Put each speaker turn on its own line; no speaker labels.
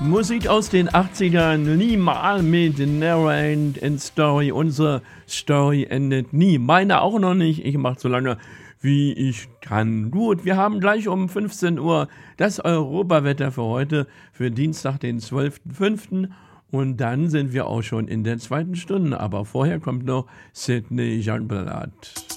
Musik aus den 80ern, niemal mit Never End Story. Unsere Story endet nie. Meine auch noch nicht. Ich mache so lange, wie ich kann. Gut, wir haben gleich um 15 Uhr das Europawetter für heute, für Dienstag, den 12.05. Und dann sind wir auch schon in der zweiten Stunde. Aber vorher kommt noch Sidney Jeanblatt.